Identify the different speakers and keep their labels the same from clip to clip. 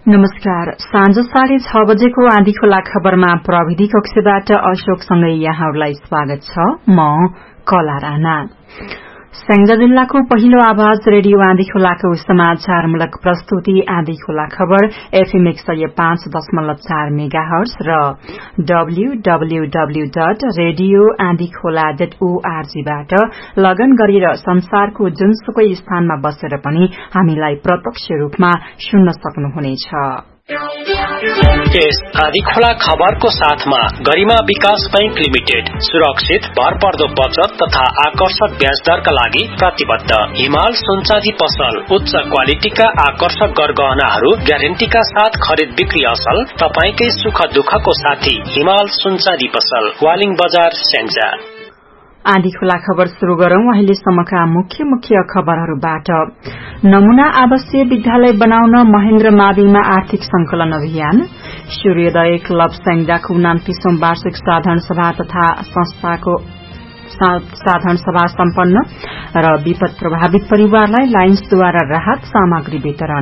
Speaker 1: नमस्कार। साँझ 6:30 बजेको आँधी खोला खबरमा प्रविधि कक्षबाट अशोकसँगै यहाँहरूलाई स्वागत छ। म कला राणा। स्याङ्जा जिल्लाको पहिलो आवाज रेडियो आँधी खोलाको समाचारमूलक प्रस्तुति आँधी खोला खबर FM 105.4 मेगाहर्ज र www.radioandikhola.org बाट लगन गरेर संसारको जुनसुकै स्थानमा बसेर पनि हामीलाई प्रत्यक्ष रूपमा सुन्न सक्नुहुनेछ।
Speaker 2: यस आँधी खोला खबरको साथमा गरिमा विकास बैंक लिमिटेड सुरक्षित भरपर्दो बचत तथा आकर्षक ब्याज दरका लागि प्रतिबद्ध। हिमाल सुनचाँदी पसल उच्च क्वालिटीका आकर्षक गरगहनाहरू ग्यारेन्टीका साथ खरिद बिक्री असल। तपाईकै सुख दुःखको साथी हिमाल सुनचाँदी पसल, वालिङ बजार, स्याङ्जा।
Speaker 1: आँधी खोला खबर शुरू गरौं अहिलेसम्मका मुख्य खबरहरूबाट। नमूना आवासीय विद्यालय बनाउन महेन्द्र माविङमा आर्थिक संकलन अभियान। सूर्योदय क्लब स्याङ्जाको 29औं वार्षिक साधारण सभा तथा संस्थाको साधारण सभा सम्पन्न र विपद प्रभावित परिवारलाई लायन्सद्वारा राहत सामग्री वितरण।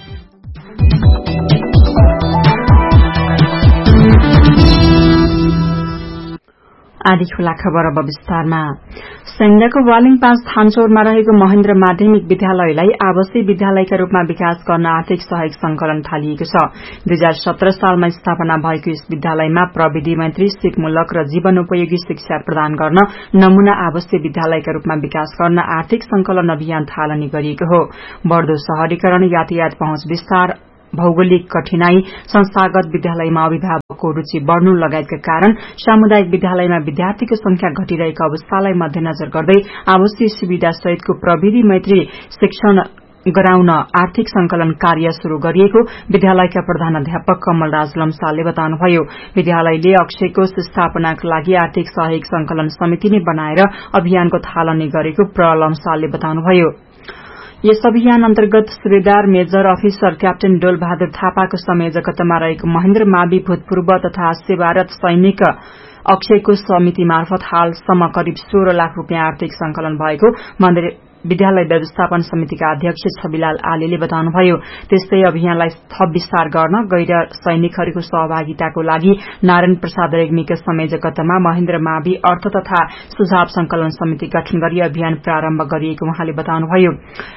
Speaker 1: आँधी खोला खबर अब विस्तारमा। स्याङ्जाको वालिङ 5 थानचौरमा रहेको महेन्द्र माध्यमिक विद्यालयलाई आवासीय विद्यालयका रूपमा विकास गर्न आर्थिक सहयोग संकलन थालिएको छ। 2017 सालमा स्थापना भएको यस विद्यालयमा प्रविधि मन्त्री सिपमूलक र जीवनोपयोगी शिक्षा प्रदान गर्न नमूना आवासीय विद्यालयका रूपमा विकास गर्न आर्थिक संकलन अभियान थालनी गरिएको हो। बढ़दो शहरीकरण, यातायात पहुँच विस्तार, भौगोलिक कठिनाई, संस्थागत विद्यालयमा अभिभावकको रूचि बढ़नु लगायतका कारण सामुदायिक विद्यालयमा विद्यार्थीको संख्या घटिरहेको अवस्थालाई मध्यनजर गर्दै आवासीय सुविधा सहितको प्रविधि मैत्री शिक्षण गराउन आर्थिक संकलन कार्य शुरू गरिएको विद्यालयका प्रधानाध्यापक कमलराज लम्सालले बताउनुभयो। विद्यालयले अक्षय कोष स्थापनाका लागि आर्थिक सहयोग संकलन समिति नै बनाएर अभियानको थालनी गरेको लम्सालले बताउनुभयो। यस अभियान अन्तर्गत सुबेदार मेजर अफिसर क्याप्टेन डोल बहादुर थापाको संयोजकतामा रहेको महेन्द्र मावि भूतपूर्व तथा सेवारत सैनिक अक्षय कोष समिति मार्फत हालसम्म करिब 16 लाख रूपियाँ आर्थिक संकलन भएको विद्यालय व्यवस्थापन समितिका अध्यक्ष छविलाल आलेले बताउनुभयो। त्यस्तै अभियानलाई थप विस्तार गर्न गैर सैनिकहरूको सहभागिताको लागि नारायण प्रसाद रेग्मीका संयोजकतामा महेन्द्र मावि अर्थ तथा सुझाव संकलन समिति गठन गरी अभियान प्रारम्भ गरिएको उहाँले बताउनुभयो।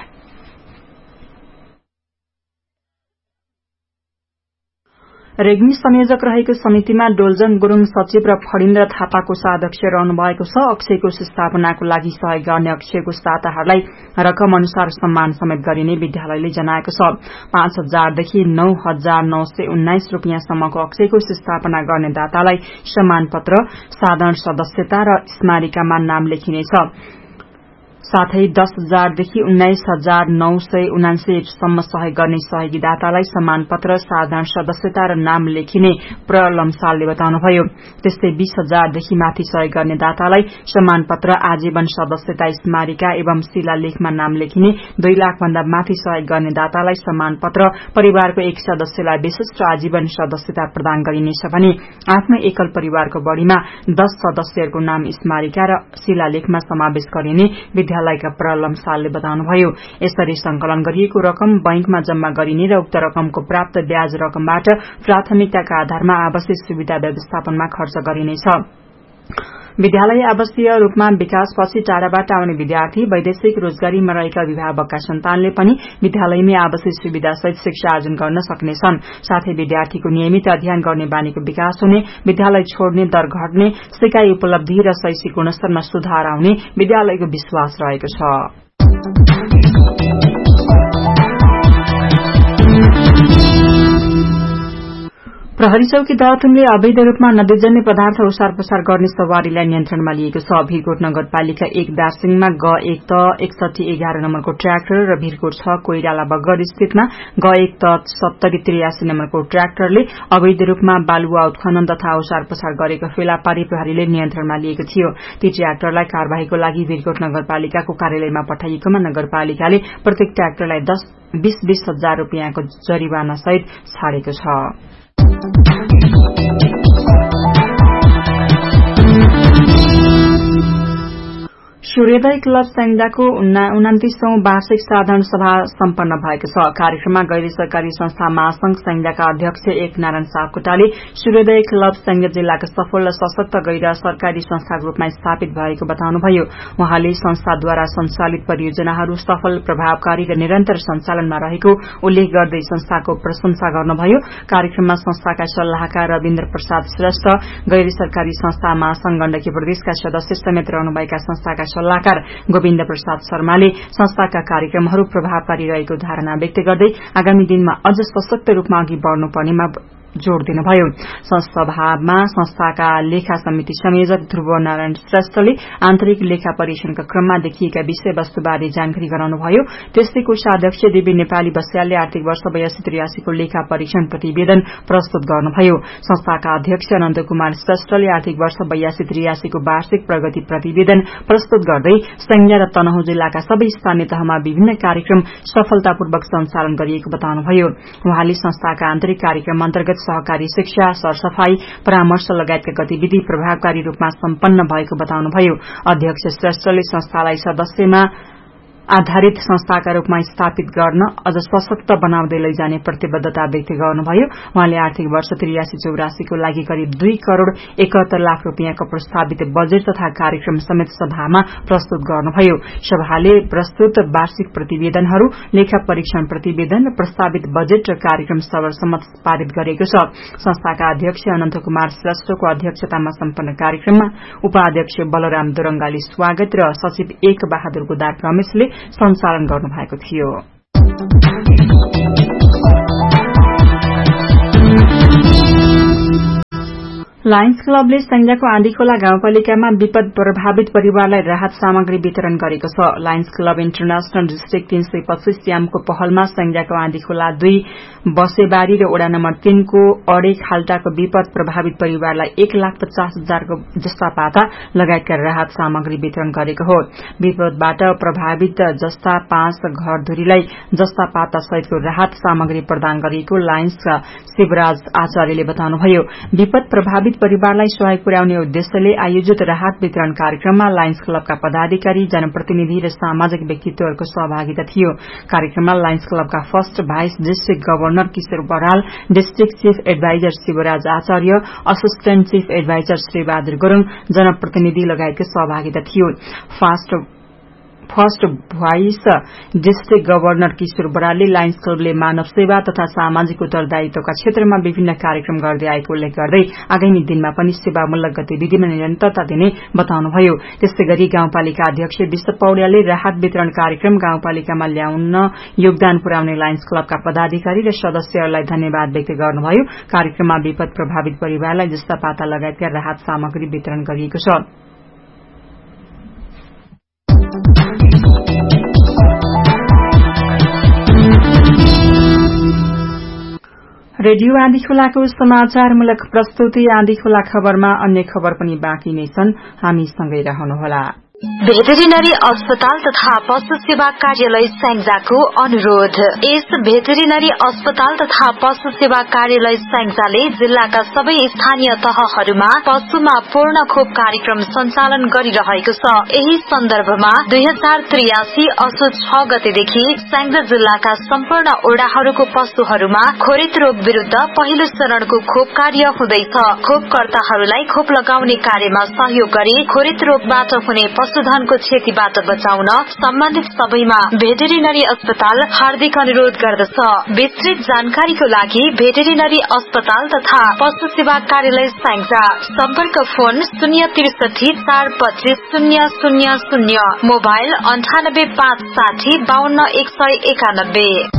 Speaker 1: रेग्मी संयोजक रहेको समितिमा डोलजङ गुरूङ सचिव र फणिन्द्र थापा कोषाध्यक्ष रहनु भएको छ। अक्षय कोष स्थापनाको लागि सहयोग गर्ने अक्षय कोष दाताहरूलाई रकम अनुसार सम्मान समेत गरिने विद्यालयले जनाएको छ। 5,000 देखि 9,919 रूपियाँसम्मको अक्षय कोष स्थापना गर्ने दातालाई सम्मान पत्र, साधारण सदस्यता र स्मारिकामा नाम लेखिनेछ। साथै 10,000 देखि 19,979 सम्म सहयोग गर्ने सहयोगी दातालाई सम्मान पत्र, साधारण सदस्यता र नाम लेखिने लम्सालले बताउनुभयो। त्यस्तै 20,000 देखि माथि सहयोग गर्ने दातालाई सम्मान पत्र, आजीवन सदस्यता स्मारिका एवं शिलालेखमा नाम लेखिने, 2 लाख भन्दा माथि सहयोग गर्ने दातालाई सम्मान पत्र, परिवारको एक सदस्यलाई विशिष्ट आजीवन सदस्यता प्रदान गरिनेछ भने आफ्नो एकल परिवारको बढ़ीमा 10 सदस्यहरूको नाम स्मारिका र शिलालेखमा समावेश गरिने विद्यालयका लम्सालले बताउनुभयो। यसरी संकलन गरिएको रकम बैंकमा जम्मा गरिने र उक्त रकमको प्राप्त ब्याज रकमबाट प्राथमिकताका आधारमा आवासीय सुविधा व्यवस्थापनमा खर्च गरिनेछ। विद्यालय आवासीय रूपमा विकासपछि टाढाबाट आउने विद्यार्थी, वैदेशिक रोजगारीमा रहेका अभिभावकका सन्तानले पनि विद्यालयमै आवासीय सुविधा सहित शिक्षा आर्जन गर्न सक्नेछन्। साथै विद्यार्थीको नियमित अध्ययन गर्ने बानीको विकास हुने, विद्यालय छोड्ने दर घट्ने, सिकाइ उपलब्धि र शैक्षिक गुणस्तरमा सुधार आउने विद्यालयको विश्वास रहेको छ। प्रहरी चौकी दहतुङले अवैध रूपमा नदीजन्य पदार्थ ओसार पसार गर्ने सवारीलाई नियन्त्रणमा लिएको छ। भीरकोट नगरपालिका 1 दार्सिङमा G1 त 6111 नम्बरको ट्र्याक्टर र भीरकोट 6 कोइराला बगर स्थितमा G1 त 7083 नम्बरको ट्र्याक्टरले अवैध रूपमा बालुवा उत्खनन तथा ओसार पसार गरेको फेला पारी प्रहरीले नियन्त्रणमा लिएको थियो। ती ट्र्याक्टरलाई कार्यवाहीको लागि भीरकोट नगरपालिकाको कार्यालयमा पठाइएकोमा नगरपालिकाले प्रत्येक ट्र्याक्टरलाई 20,000 रूपियाँको जरिवाना सहित छाडेको छ। सूर्योदय क्लब स्याङ्जाको 29औं वार्षिक साधारण सभा सम्पन्न भएको छ। कार्यक्रममा गैर सरकारी संस्था महासंघ स्याङ्जाका अध्यक्ष एकनारायण सापकोटाले सूर्योदय क्लब स्याङ्जा जिल्लाको सफल र सशक्त गैर सरकारी संस्थाको रूपमा स्थापित भएको बताउनुभयो। उहाँले संस्थाद्वारा सञ्चालित परियोजनाहरू सफल, प्रभावकारी र निरन्तर सञ्चालनमा रहेको उल्लेख गर्दै संस्थाको प्रशंसा गर्नुभयो। कार्यक्रममा संस्थाका सल्लाहकार रविन्द्र प्रसाद श्रेष्ठ, गैर सरकारी संस्था महासंघ गण्डकी प्रदेशका सदस्य समेत रहनुभएका संस्थाका सल्लाहकार गोविन्द प्रसाद शर्माले संस्थाका कार्यक्रमहरू प्रभावकारी रहेको धारणा व्यक्त गर्दै आगामी दिनमा अझ सशक्त रूपमा अघि बढ़नुपर्नेमा जोड़ दिनुभयो। सभामा संस्थाका लेखा समिति संयोजक ध्रुव नारायण श्रेष्ठले आन्तरिक लेखा परीक्षणका क्रममा देखिएका विषयवस्तुबारे जानकारी गराउनुभयो। त्यस्तै कोषाध्यक्ष देवी नेपाली बस्यालले आर्थिक वर्ष 82-83 को लेखा परीक्षण प्रतिवेदन प्रस्तुत गर्नुभयो। संस्थाका अध्यक्ष अनन्त कुमार श्रेष्ठले आर्थिक वर्ष 82-83 को वार्षिक प्रगति प्रतिवेदन प्रस्तुत गर्दै स्याङ्जा र तनहुँ जिल्लाका सबै स्थानीय तहमा विभिन्न कार्यक्रम सफलतापूर्वक सञ्चालन गरिएको बताउनुभयो। उहाँले संस्थाका आन्तरिक कार्यक्रम अन्तर्गत सहकारी शिक्षा, सरसफाई, परामर्श लगायतका गतिविधि प्रभावकारी रूपमा सम्पन्न भएको बताउनुभयो। अध्यक्ष श्रेष्ठले संस्थालाई सदस्यमा आधारित संस्थाका रूपमा स्थापित गर्न अझ सशक्त बनाउँदै लैजाने प्रतिबद्धता व्यक्त गर्नुभयो। उहाँले आर्थिक वर्ष 83-84 को लागि करिब 2 करोड़ 71 लाख रूपियाँको प्रस्तावित बजेट तथा कार्यक्रम समेत सभामा प्रस्तुत गर्नुभयो। सभाले प्रस्तुत वार्षिक प्रतिवेदनहरू, लेखा परीक्षण प्रतिवेदन र प्रस्तावित बजेट र कार्यक्रम सर्वसम्मत पारित गरेको छ। संस्थाका अध्यक्ष अनन्त कुमार श्रेष्ठको अध्यक्षतामा सम्पन्न कार्यक्रममा उपाध्यक्ष बलराम दुरंगाले स्वागत र सचिव एक बहादुर गोदार रमेशले सञ्चालन गर्नुभएको थियो। लायन्स क्लबले स्याङ्जाको आँधीखोला गाउँपालिकामा विपद प्रभावित परिवारलाई राहत सामग्री वितरण गरेको छ। लायन्स क्लब इन्टरनेशनल डिस्ट्रिक्ट 325 श्यामको पहलमा स्याङ्जाको आँधीखोला 2 बसेबारी र वडा नम्बर 3 को अडे खाल्टाको विपद प्रभावित परिवारलाई 1,50,000 को जस्ता पाता लगायतका राहत सामग्री वितरण गरेको हो। विपदबाट प्रभावित जस्ता 5 घरधुरीलाई जस्ता पाता सहितको राहत सामग्री प्रदान गरिएको लायन्सका शिवराज आचार्यले बताउनुभयो। विपद प्रभावित परिवारलाई सहयोग पुर्याउने उद्देश्यले आयोजित राहत वितरण कार्यक्रममा लायन्स क्लबका पदाधिकारी, जनप्रतिनिधि र सामाजिक व्यक्तित्वहरूको सहभागिता थियो। कार्यक्रममा लायन्स क्लबका फर्स्ट भाइस डिस्ट्रिक्ट गभर्नर किशोर Baral, district chief adviser Shivraj आचार्य, assistant chief adviser Shribahadur Gurung, जनप्रतिनिधि लगायतको सहभागिता थियो। फर्स्ट भाइस डिस्ट्रिक्ट गभर्नर किशोर बरालले लायन्स क्लबले मानव सेवा तथा सामाजिक उत्तरदायित्वका क्षेत्रमा विभिन्न कार्यक्रम गर्दै आएको उल्लेख गर्दै आगामी दिनमा पनि सेवामूलक गतिविधिमा निरन्तरता दिने बताउनुभयो। त्यस्तै गरी गाउँपालिका अध्यक्ष विश्व पौड्यालले राहत वितरण कार्यक्रम गाउँपालिकामा ल्याउन योगदान पुर्याउने लायन्स क्लबका पदाधिकारी र सदस्यहरूलाई धन्यवाद व्यक्त गर्नुभयो। कार्यक्रममा विपद प्रभावित परिवारलाई जस्ता पाता लगायतका राहत सामग्री वितरण गरिएको छ। रेडियो आँधीखोलाको समाचारमूलक प्रस्तुति आँधीखोला खबरमा अन्य खबर पनि बाँकी नै छन्, हामी सँगै रहनुहोला।
Speaker 3: भेटेरिनरी अस्पताल तथा पशु सेवा कार्यालय स्याङ्जाको अनुरोध। यस भेटेरिनरी अस्पताल तथा पशु सेवा कार्यालय स्याङ्जाले जिल्लाका सबै स्थानीय तहहरूमा पशुमा पूर्ण खोप कार्यक्रम सञ्चालन गरिरहेको छ। यही सन्दर्भमा 2083 असोज 6 गतेदेखि स्याङ्जा जिल्लाका सम्पूर्ण ओडाहरूको पशुहरूमा खोरेत रोग विरूद्ध पहिलो चरणको खोप कार्य हुँदैछ। खोपकर्ताहरूलाई खोप लगाउने कार्यमा सहयोग गरी खोरेत रोगबाट हुने पशुधनको क्षतिबाट बचाउन सम्बन्धित सबैमा भेटेरिनरी अस्पताल हार्दिक अनुरोध गर्दछ। विस्तृत जानकारीको लागि भेटेरिनरी अस्पताल तथा पशु सेवा कार्यालय स्याङ्जा, सम्पर्क फोन 063 425 000, मोबाइल 98 560 52 191।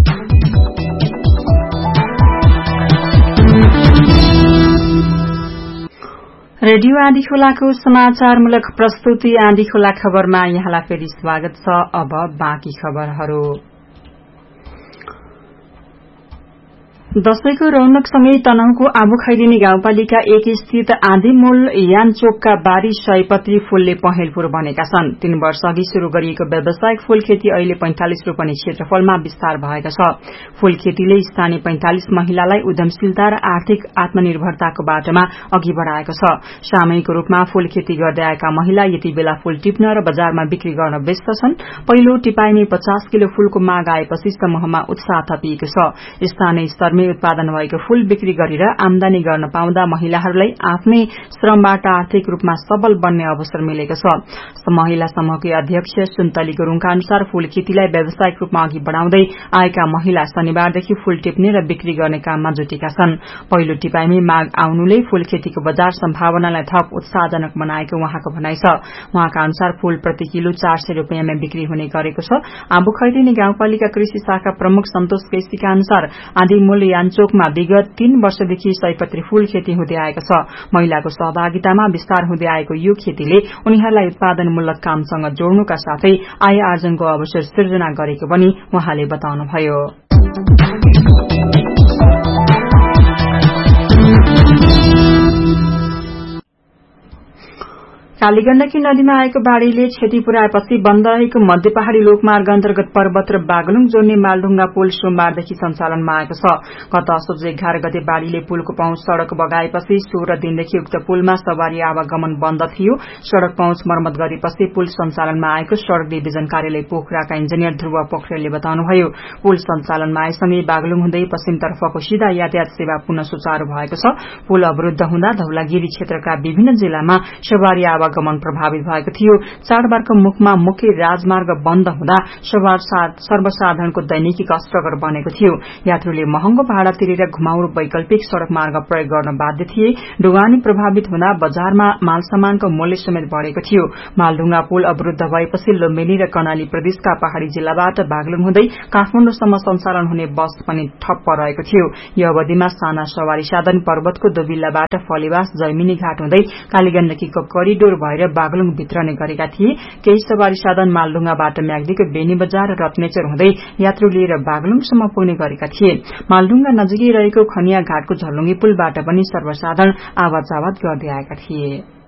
Speaker 1: रेडियो आँधीखोलाको समाचारमूलक प्रस्तुति आँधीखोला खबरमा यहाँलाई फेरि स्वागत छ। अब बाँकी खबरहरू। दशैंको रौनकसँगै तनहुँको आबुखैरेनी गाउँपालिका 1 स्थित आँधीमूल यानचोकका बारी सयपत्री फूलले पहेलपुर बनेका छन्। 3 वर्ष अघि शुरू गरिएको व्यावसायिक फूल खेती अहिले 45 रोपनी क्षेत्रफलमा विस्तार भएको छ। फूल खेतीले स्थानीय 45 महिलालाई उद्यमशीलता र आर्थिक आत्मनिर्भरताको बाटोमा अघि बढ़ाएको छ। सामूहिक रूपमा फूल खेती गर्दै आएका महिला यति बेला फूल टिप्न र बजारमा बिक्री गर्न व्यस्त छन्। पहिलो टिपाइमै 50 किलो फूलको माग आएपछि समूहमा उत्साह थपिएको छ। स्थानीय स्तरमा उत्पादन भएको फूल बिक्री गरेर आमदानी गर्न पाउँदा महिलाहरूलाई आफ्नै श्रमबाट आर्थिक रूपमा सबल बन्ने अवसर मिलेको छ। महिला समूहकी अध्यक्ष सुन्तली गुरूङका अनुसार फूल खेतीलाई व्यावसायिक रूपमा अघि बढ़ाउँदै आएका महिला शनिबारदेखि फूल टिप्ने र बिक्री गर्ने काममा जुटेका छन्। पहिलो टिपाइमै माग आउनुले फूल खेतीको बजार सम्भावनालाई थप उत्साहजनक बनाएको उहाँको भनाइ छ। उहाँका अनुसार फूल प्रति किलो 400 रुपियाँमा बिक्री हुने गरेको छ। आबुखैरेनी गाउँपालिका कृषि शाखा प्रमुख सन्तोष केसीका अनुसार आँधीमूल यानचोकमा विगत 3 वर्षदेखि सयपत्री फूल खेती हुँदै आएको छ। महिलाको सहभागितामा विस्तार हुँदै आएको यो खेतीले उनीहरूलाई उत्पादनमूलक कामसँग जोड्नुका साथै आय आर्जनको अवसर सृजना गरेको पनि उहाँले बताउनुभयो। कालीगण्डकी नदीमा आएको बाढ़ीले क्षति पुर्याएपछि बन्द रहेको मध्य पहाड़ी लोकमार्ग अन्तर्गत पर्वत र बागलुङ जोड्ने मालढुङ्गा पुल सोमबारदेखि सञ्चालनमा आएको छ। गत असोज 11 गते बाढ़ीले पुलको पहुँच सड़क बगाएपछि 16 दिनदेखि उक्त पुलमा सवारी आवागमन बन्द थियो। सड़क पहुँच मर्मत गरेपछि पुल सञ्चालनमा आएको सड़क डिभिजन कार्यालय पोखराका इन्जिनियर ध्रुव पोखरेलले बताउनुभयो। पुल सञ्चालनमा आएसँगै बागलुङ हुँदै पश्चिमतर्फको सीधा यातायात सेवा पुनः सुचारू भएको छ। पुल अवरूद्ध हुँदा धौलागिरी क्षेत्रका विभिन्न जिल्लामा सवारी आवागमन प्रभावित भएको थियो। चाडबाडको मुखमा मुख्य राजमार्ग बन्द हुँदा सर्वसाधारणको दैनिकी कष्टकर बनेको थियो। यात्रुले महँगो भाडा तिरेर घुमाउरो वैकल्पिक सड़क मार्ग प्रयोग गर्न बाध्य थिए। ढुवानी प्रभावित हुँदा बजारमा मालसामानको मूल्य समेत बढ़ेको थियो। मालढुङ्गा पुल अवरूद्ध भएपछि लुम्बिनी र कर्णाली प्रदेशका पहाड़ी जिल्लाबाट बागलुङ हुँदै काठमाडौँसम्म सञ्चालन हुने बस पनि ठप्प रहेको थियो। यो अवधिमा साना सवारी साधन पर्वतको दोबिल्लाबाट फलेवास जैमिनी घाट हुँदै कालीगण्डकीको करिडोर भएर बागलुङ भित्रने गरेका थिए। केही सवारी साधन मालढुङ्गाबाट म्याग्दीको बेनी बजार र रत्नेचर हुँदै यात्रु लिएर बागलुङसम्म पुग्ने गरेका थिए। मालढुङ्गा नजिकै रहेको खनिया घाटको झलुङ्गी पुलबाट पनि सर्वसाधारण आवाजावत गर्दै आएका थिए।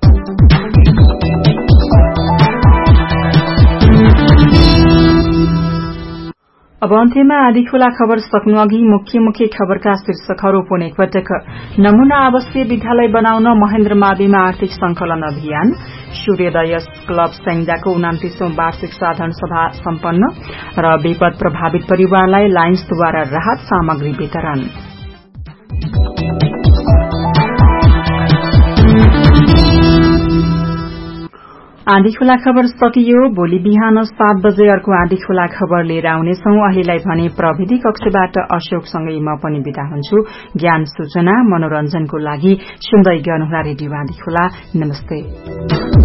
Speaker 1: अब अन्त्यमा आँधीखोला खबर सक्नु अघि मुख्य खबरका शीर्षकहरू पुनः एकपटक। नमूना आवासीय विद्यालय बनाउन महेन्द्र माविमा आर्थिक संकलन अभियान। सूर्योदय क्लब स्याङ्जाको 29औं वार्षिक साधारण सभा सम्पन्न र विपद प्रभावित परिवारलाई लायन्सद्वारा राहत सामग्री वितरण। आँधीखोला खबर सकियो। भोलि बिहान 7 बजे अर्को आँधीखोला खबर लिएर आउनेछौ। अहिलेलाई भने प्रविधि कक्षबाट अशोकसँगै म पनि बिदा हुन्छु। ज्ञान सूचना मनोरञ्जनको लागि सुन्दै गर्नुहोला रेडियो आँधीखोला। नमस्ते।